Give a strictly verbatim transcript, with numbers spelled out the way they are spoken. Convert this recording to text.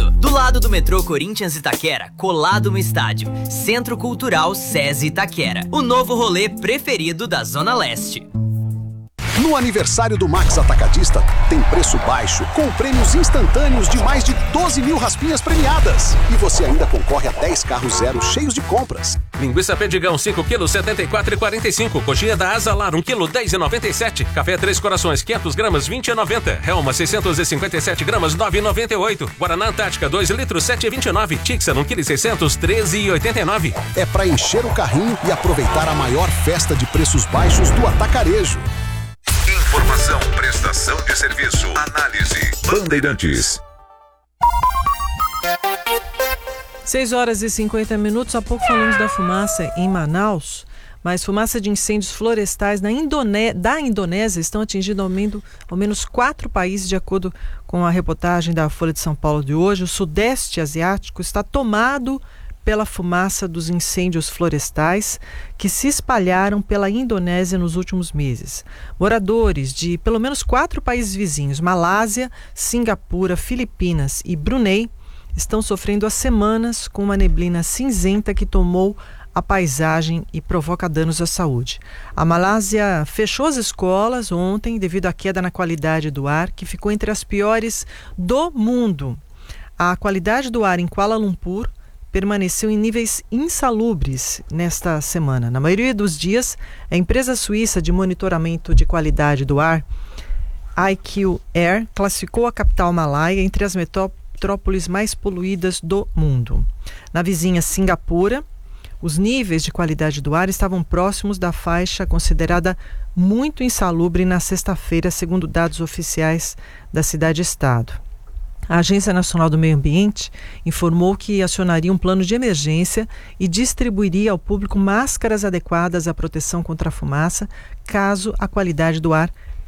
Centro, do lado do metrô Corinthians Itaquera, colado no estádio. Centro Cultural SESI Itaquera, o novo rolê preferido da Zona Leste. No aniversário do Max Atacadista, tem preço baixo, com prêmios instantâneos de mais de doze mil raspinhas premiadas. E você ainda concorre a dez carros zero cheios de compras. Linguiça Perdigão, cinco quilos, setenta e quatro reais e quarenta e cinco centavos. Coxinha da Asa Lar, um quilo, dez reais e noventa e sete centavos. Café Três Corações, quinhentas gramas, vinte reais e noventa centavos. Helma, seiscentos e cinquenta e sete gramas, nove reais e noventa e oito centavos. Guaraná Antártica, dois litros, sete reais e vinte e nove centavos. Tixan, um quilo e seiscentos, treze reais e oitenta e nove centavos. É para encher o carrinho e aproveitar a maior festa de preços baixos do atacarejo. Informação, prestação de serviço, análise. Bandeirantes. seis horas e cinquenta minutos. Há pouco falamos da fumaça em Manaus, mas fumaça de incêndios florestais na Indone... da Indonésia estão atingindo ao menos, ao menos quatro países, de acordo com a reportagem da Folha de São Paulo de hoje. O Sudeste Asiático está tomado pela fumaça dos incêndios florestais que se espalharam pela Indonésia nos últimos meses. Moradores de pelo menos quatro países vizinhos, Malásia, Singapura, Filipinas e Brunei, estão sofrendo há semanas com uma neblina cinzenta que tomou a paisagem e provoca danos à saúde. A Malásia fechou as escolas ontem devido à queda na qualidade do ar, que ficou entre as piores do mundo. A qualidade do ar em Kuala Lumpur permaneceu em níveis insalubres nesta semana. Na maioria dos dias, a empresa suíça de monitoramento de qualidade do ar, I Q Air, classificou a capital malaia entre as metrópoles mais poluídas do mundo. Na vizinha Singapura, os níveis de qualidade do ar estavam próximos da faixa considerada muito insalubre na sexta-feira, segundo dados oficiais da cidade-estado. A Agência Nacional do Meio Ambiente informou que acionaria um plano de emergência e distribuiria ao público máscaras adequadas à proteção contra a fumaça, caso a qualidade do ar